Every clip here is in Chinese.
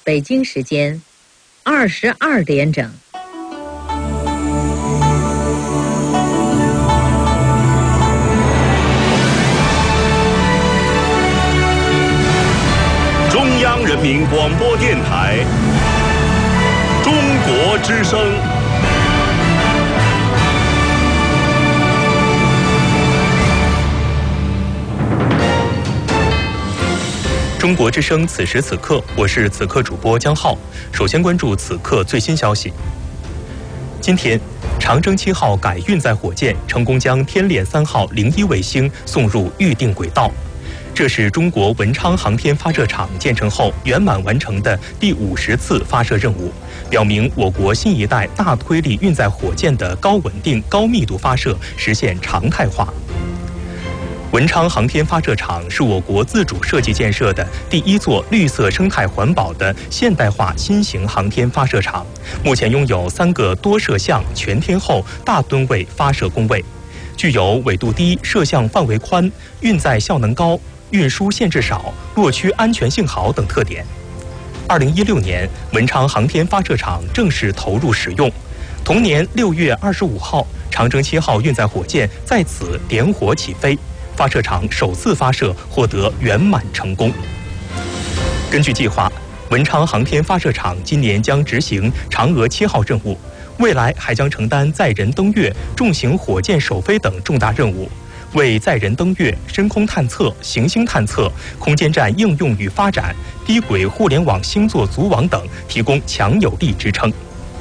北京时间22点整。 中央人民广播电台中国之声。 中国之声，此时此刻，我是此刻主播江浩。首先关注此刻最新消息。今天，长征7号改运载火箭成功将天链3号01卫星送入预定轨道，这是中国文昌航天发射场建成后圆满完成的第50次发射任务，表明我国新一代大推力运载火箭的高稳定、高密度发射实现常态化。文昌航天发射场是我国自主设计建设的第一座绿色生态环保的现代化新型航天发射场，目前拥有3个多摄像、全天候、大吨位发射工位，具有纬度低、摄像范围宽、运载效能高、运输限制少、落区安全性好等特点。2016年，文昌航天发射场正式投入使用。同年6月25号，长征7号运载火箭在此点火起飞。发射场首次发射获得圆满成功。根据计划，文昌航天发射场今年将执行嫦娥7号任务，未来还将承担载人登月、重型火箭首飞等重大任务，为载人登月、深空探测、行星探测、空间站应用与发展、低轨互联网星座组网等提供强有力支撑。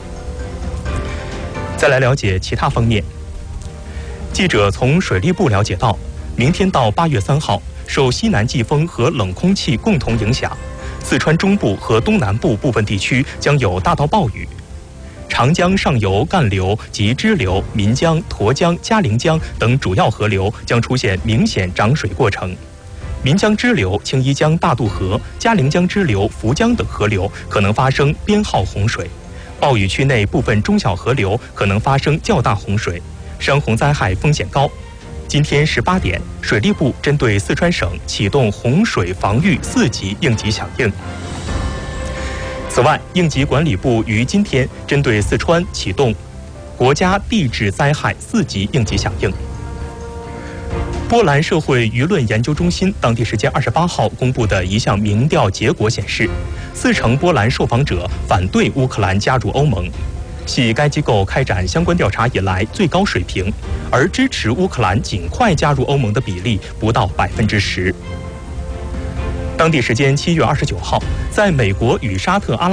再来了解其他方面。记者从水利部了解到，明天到8月3号，受西南季风和冷空气共同影响，四川中部和东南部部分地区将有大到暴雨。长江上游干流及支流、岷江、沱江、嘉陵江等主要河流将出现明显涨水过程。岷江支流、青衣江大渡河、嘉陵江支流、涪江等河流可能发生编号洪水，暴雨区内部分中小河流可能发生较大洪水，山洪灾害风险高。今天18点，水利部针对四川省启动洪水防御4级应急响应。此外，应急管理部于今天针对四川启动国家地质灾害4级应急响应。波兰社会舆论研究中心当地时间28号公布的一项民调结果显示，40%波兰受访者反对乌克兰加入欧盟，系该机构开展相关调查以来最高水平，而支持乌克兰尽快加入欧盟的比例不到10%。当地时间7月29号，在美国与沙特阿拉